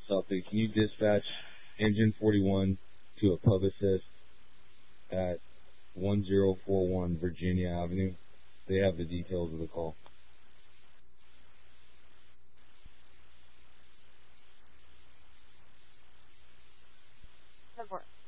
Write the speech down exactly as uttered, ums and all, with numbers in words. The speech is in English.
Southgate, can you dispatch engine forty-one to a pub assist at one zero four one Virginia Avenue? They have the details of the call. Of course.